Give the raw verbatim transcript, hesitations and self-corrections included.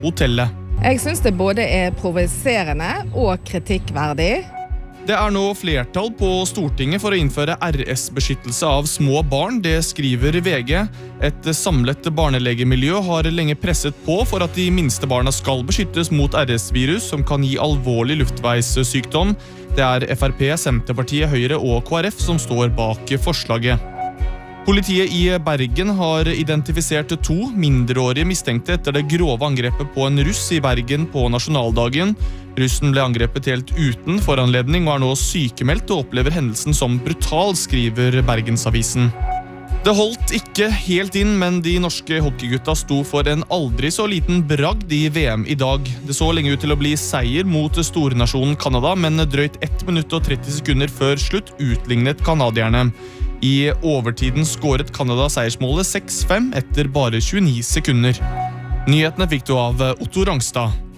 hotellet. Jeg synes det både er provoserende og kritikkverdig. Det er nå flertall på Stortinget for å innføre R S-beskyttelse av små barn, det skriver V G. Et samlet barnelegemiljø har lenge presset på for at de minste barna skal beskyttes mot R S-virus som kan gi alvorlig luftveissykdom. Det er F R P, Senterpartiet, Høyre og K R F som står bak forslaget. Politiet i Bergen har identifisert to mindreårige mistenkte etter det grove angrepet på en russ i Bergen på nasjonaldagen. Russen ble angrepet helt uten foranledning og er nå sykemeldt og opplever hendelsen som brutal, skriver Bergensavisen. Det holdt ikke helt inn, men de norske hockeygutta sto for en aldri så liten bragd i V M i dag. Det så lenge ut til å bli seier mot stornasjonen Kanada, men drøyt ett minutt og tretti sekunder før slutt utlignet kanadierne. I overtiden skåret Kanada seiersmålet seks fem etter bare tjueni sekunder. Nyhetene fikk du av Otto Rangstad.